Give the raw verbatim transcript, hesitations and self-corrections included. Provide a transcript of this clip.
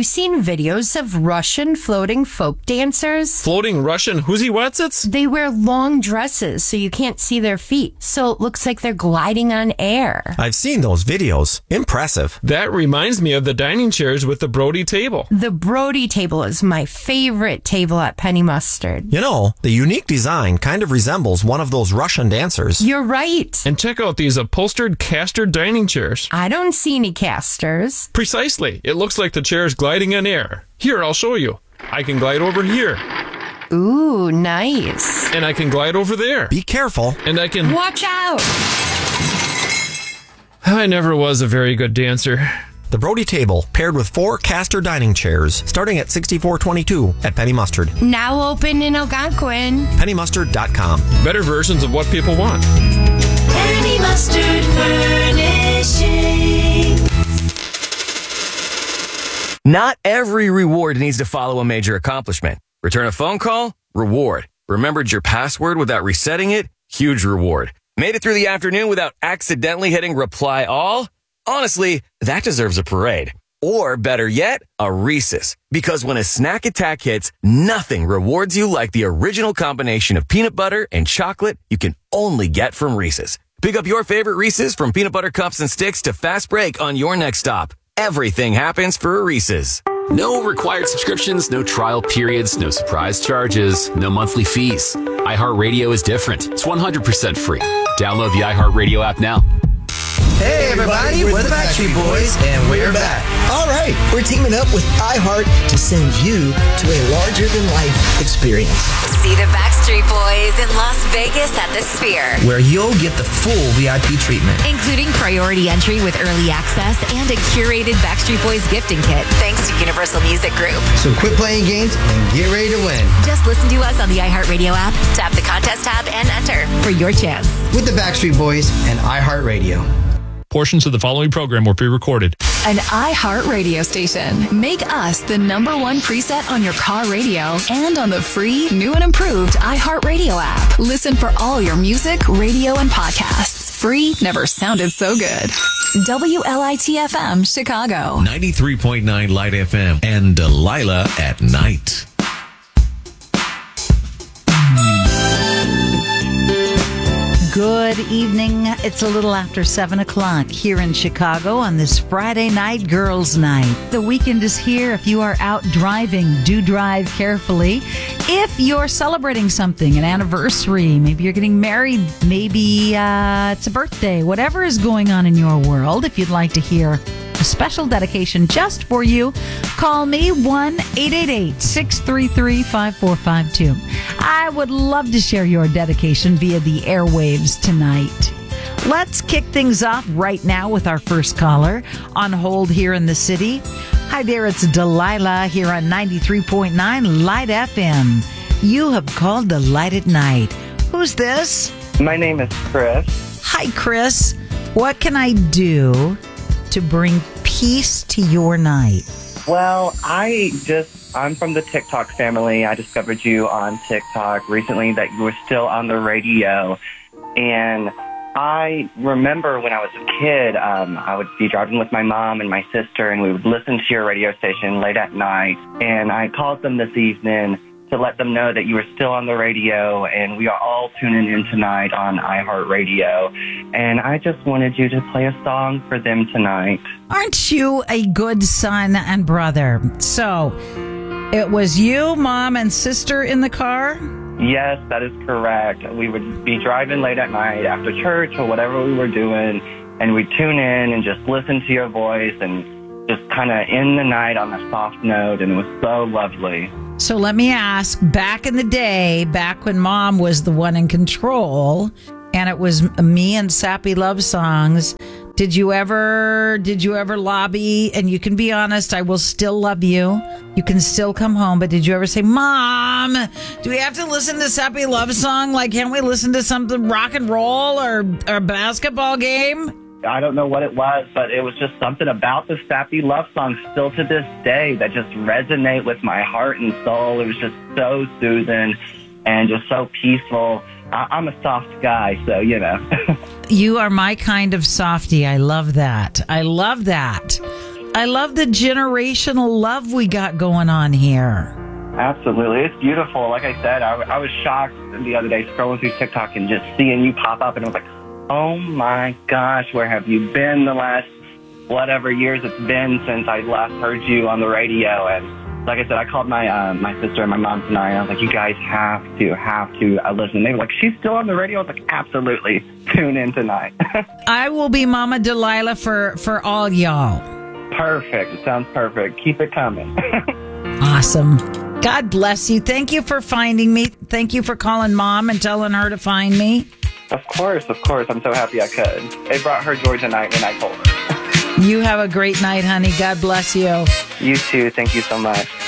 seen videos of Russian floating folk dancers? Floating Russian whoozy whatsits? They wear long dresses so you can't see their feet, so it looks like they're gliding on air. I've seen those videos. Impressive. That reminds me of the dining chairs with the Brody table. The Brody table is my favorite table at Penny Mustard. You know, the unique design kind of resembles one of those Russian dancers. You're right. And check out these upholstered caster dining chairs. I don't see any casters. Precisely. It looks like the chair is gliding on air. Here, I'll show you. I can glide over here. Ooh, nice. And I can glide over there. Be careful. And I can... Watch out! I never was a very good dancer. The Brody table, paired with four caster dining chairs, starting at sixty-four twenty-two at Penny Mustard. Now open in Algonquin. penny mustard dot com. Better versions of what people want. Penny Mustard Furnishing. Not every reward needs to follow a major accomplishment. Return a phone call? Reward. Remembered your password without resetting it? Huge reward. Made it through the afternoon without accidentally hitting reply all? Honestly, that deserves a parade. Or better yet, a Reese's. Because when a snack attack hits, nothing rewards you like the original combination of peanut butter and chocolate you can only get from Reese's. Pick up your favorite Reese's from peanut butter cups and sticks to fast break on your next stop. Everything happens for a Reese's. No required subscriptions, no trial periods, no surprise charges, no monthly fees. iHeartRadio is different. It's one hundred percent free. Download the iHeartRadio app now. Hey everybody, we're the Backstreet Boys, and we're back. All right, we're teaming up with iHeart to send you to a larger-than-life experience. See the Backstreet Boys in Las Vegas at the Sphere, where you'll get the full V I P treatment, including priority entry with early access and a curated Backstreet Boys gifting kit, thanks to Universal Music Group. So quit playing games and get ready to win. Just listen to us on the iHeartRadio app, tap the contest tab, and enter for your chance. With the Backstreet Boys and iHeartRadio. Portions of the following program were pre-recorded. An iHeart radio station. Make us the number one preset on your car radio and on the free, new and improved iHeart Radio app. Listen for all your music, radio, and podcasts. Free never sounded so good. W L I T F M, Chicago. ninety-three point nine Light F M and Delilah at night. Good evening. It's a little after seven o'clock here in Chicago on this Friday night, girls' night. The weekend is here. If you are out driving, do drive carefully. If you're celebrating something, an anniversary, maybe you're getting married, maybe uh, it's a birthday, whatever is going on in your world, if you'd like to hear a special dedication just for you, call me one eight eight eight, six three three, five four five two. I would love to share your dedication via the airwaves tonight. Let's kick things off right now with our first caller on hold here in the city. Hi there, it's Delilah here on ninety-three point nine Light F M. You have called the Light at Night. Who's this? My name is Chris. Hi, Chris. What can I do to bring peace to your night? Well, I just, I'm from the TikTok family. I discovered you on TikTok recently that you were still on the radio. And I remember when I was a kid, um, I would be driving with my mom and my sister, and we would listen to your radio station late at night. And I called them this evening to let them know that you were still on the radio, and we are all tuning in tonight on iHeartRadio. And I just wanted you to play a song for them tonight. Aren't you a good son and brother? So, it was you, mom, and sister in the car? Yes, that is correct. We would be driving late at night after church or whatever we were doing, and we'd tune in and just listen to your voice and just kind of end the night on a soft note, and it was so lovely. So let me ask, back in the day, back when mom was the one in control, and it was me and Sappy Love Songs, did you ever, did you ever lobby, and you can be honest, I will still love you, you can still come home, but did you ever say, Mom, do we have to listen to Sappy Love Song? Like, can't we listen to something rock and roll or, or a basketball game? I don't know what it was, but it was just something about the Sappy Love Song still to this day that just resonate with my heart and soul. It was just so soothing and just so peaceful. I- I'm a soft guy, so, you know. You are my kind of softie. I love that. I love that. I love the generational love we got going on here. Absolutely. It's beautiful. Like I said, I, I was shocked the other day scrolling through TikTok and just seeing you pop up, and I was like, oh my gosh, where have you been the last whatever years it's been since I last heard you on the radio? And like I said, I called my uh, my sister and my mom tonight, and I was like, you guys have to, have to uh, listen. They were like, she's still on the radio? I was like, absolutely. Tune in tonight. I will be Mama Delilah for, for all y'all. Perfect. It sounds perfect. Keep it coming. Awesome. God bless you. Thank you for finding me. Thank you for calling Mom and telling her to find me. Of course, of course. I'm so happy I could. It brought her joy tonight when I told her. You have a great night, honey. God bless you. You too. Thank you so much.